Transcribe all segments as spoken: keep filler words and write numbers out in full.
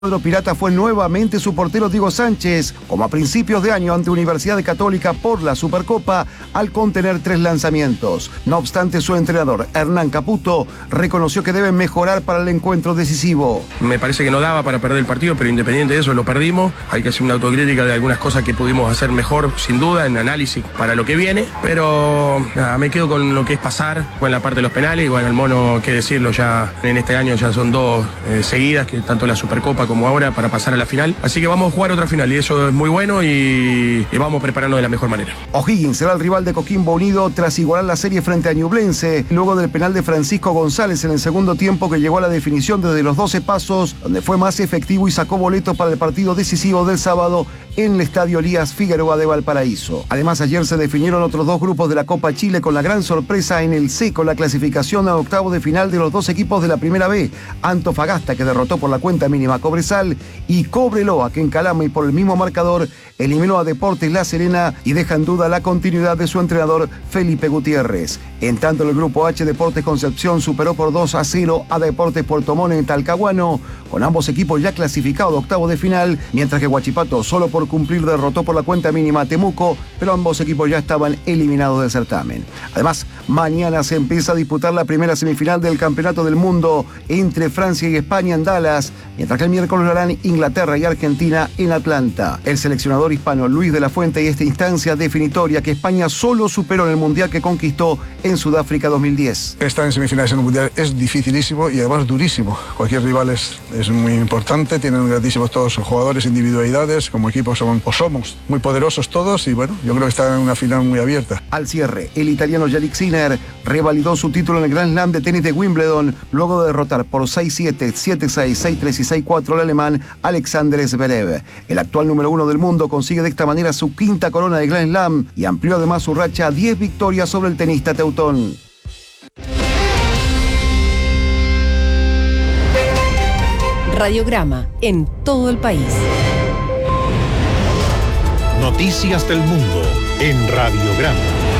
cuadro pirata fue nuevamente su portero Diego Sánchez, como a principios de año ante Universidad Católica por la Supercopa, al contener tres lanzamientos. No obstante, su entrenador, Hernán Caputo, reconoció que deben mejorar para el encuentro decisivo. Me parece que no daba para perder el partido, pero independiente de eso lo perdimos. Hay que hacer una autocrítica de algunas cosas que pudimos hacer mejor, sin duda, en análisis para lo que viene, pero nada, me quedo con lo que es pasar, con la parte de los penales, y bueno, el mono, qué decirlo, ya en este año ya son dos eh, seguidas, que tanto la Supercopa como ahora, para pasar a la final. Así que vamos a jugar otra final y eso es muy bueno y, y vamos preparando de la mejor manera. O'Higgins será el rival de Coquimbo Unido tras igualar la serie frente a Ñublense, luego del penal de Francisco González en el segundo tiempo que llegó a la definición desde los doce pasos, donde fue más efectivo y sacó boletos para el partido decisivo del sábado en el Estadio Elías Figueroa de Valparaíso. Además, ayer se definieron otros dos grupos de la Copa Chile con la gran sorpresa en el C con la clasificación a octavo de final de los dos equipos de la Primera B, Antofagasta, que derrotó por la cuenta mínima a Cobresal, y Cobreloa, que en Calama y por el mismo marcador eliminó a Deportes La Serena y deja en duda la continuidad de su entrenador Felipe Gutiérrez. En tanto, en el grupo H, Deportes Concepción superó por dos a cero a Deportes Puerto Montt en Talcahuano, con ambos equipos ya clasificados a octavo de final, mientras que Huachipato, solo por cumplir, derrotó por la cuenta mínima a Temuco, pero ambos equipos ya estaban eliminados del certamen. Además, mañana se empieza a disputar la primera semifinal del Campeonato del Mundo entre Francia y España en Dallas, mientras que el miércoles lo harán Inglaterra y Argentina en Atlanta. El seleccionador hispano Luis de la Fuente y esta instancia definitoria que España solo superó en el Mundial que conquistó en Sudáfrica dos mil diez. Estar en semifinales en un Mundial es dificilísimo y además durísimo. Cualquier rival es, es muy importante, tienen grandísimos todos los jugadores, individualidades, como equipo somos, o somos muy poderosos todos y bueno, yo creo que está en una final muy abierta. Al cierre, el italiano Yannick Sinner revalidó su título en el Grand Slam de tenis de Wimbledon luego de derrotar por seis siete, siete seis, seis tres y seis cuatro al alemán Alexander Zverev. El actual número uno del mundo consigue de esta manera su quinta corona de Grand Slam y amplió además su racha a diez victorias sobre el tenista teutón. Radiograma en todo el país. Noticias del mundo en Radiograma.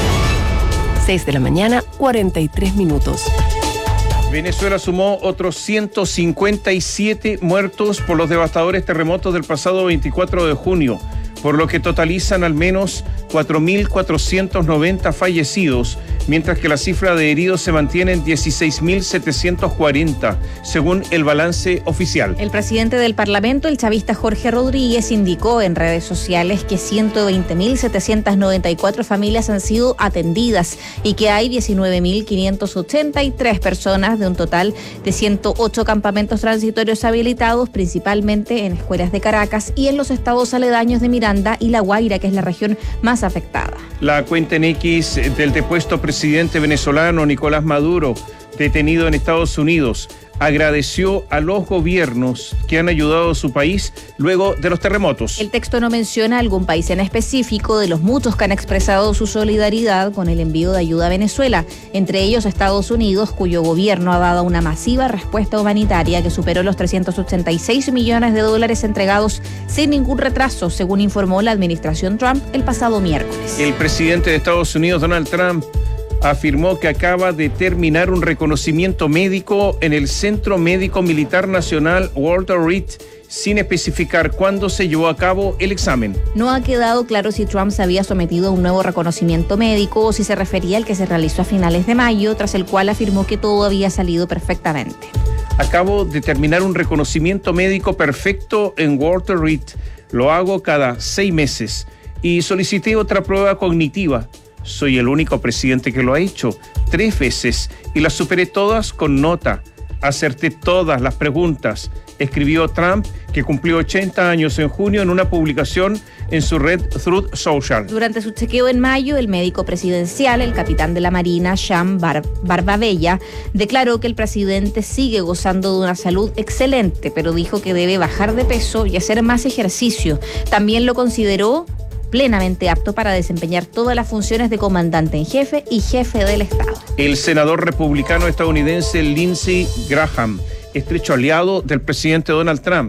seis de la mañana, cuarenta y tres minutos. Venezuela sumó otros ciento cincuenta y siete muertos por los devastadores terremotos del pasado veinticuatro de junio, por lo que totalizan al menos cuatro mil cuatrocientos noventa fallecidos, mientras que la cifra de heridos se mantiene en dieciséis mil setecientos cuarenta, según el balance oficial. El presidente del Parlamento, el chavista Jorge Rodríguez, indicó en redes sociales que ciento veinte mil setecientos noventa y cuatro familias han sido atendidas y que hay diecinueve mil quinientas ochenta y tres personas de un total de ciento ocho campamentos transitorios habilitados, principalmente en escuelas de Caracas y en los estados aledaños de Miranda y La Guaira, que es la región más afectada. La cuenta en X del depuesto presidente venezolano Nicolás Maduro, detenido en Estados Unidos, agradeció a los gobiernos que han ayudado a su país luego de los terremotos. El texto no menciona algún país en específico de los muchos que han expresado su solidaridad con el envío de ayuda a Venezuela, entre ellos Estados Unidos, cuyo gobierno ha dado una masiva respuesta humanitaria que superó los trescientos ochenta y seis millones de dólares entregados sin ningún retraso, según informó la administración Trump el pasado miércoles. El presidente de Estados Unidos, Donald Trump, afirmó que acaba de terminar un reconocimiento médico en el Centro Médico Militar Nacional Walter Reed, sin especificar cuándo se llevó a cabo el examen. No ha quedado claro si Trump se había sometido a un nuevo reconocimiento médico o si se refería al que se realizó a finales de mayo, tras el cual afirmó que todo había salido perfectamente. Acabo de terminar un reconocimiento médico perfecto en Walter Reed. Lo hago cada seis meses y solicité otra prueba cognitiva. Soy el único presidente que lo ha hecho tres veces y las superé todas con nota. Acerté todas las preguntas, escribió Trump, que cumplió ochenta años en junio en una publicación en su red Truth Social. Durante su chequeo en mayo, el médico presidencial, el capitán de la Marina, Sean Bar- Barbabella, declaró que el presidente sigue gozando de una salud excelente, pero dijo que debe bajar de peso y hacer más ejercicio. También lo consideró plenamente apto para desempeñar todas las funciones de comandante en jefe y jefe del Estado. El senador republicano estadounidense Lindsey Graham, estrecho aliado del presidente Donald Trump,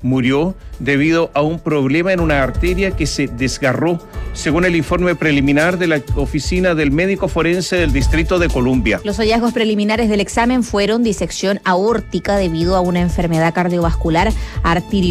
Murió debido a un problema en una arteria que se desgarró, según el informe preliminar de la oficina del médico forense del Distrito de Columbia. Los hallazgos preliminares del examen fueron disección aórtica debido a una enfermedad cardiovascular arterial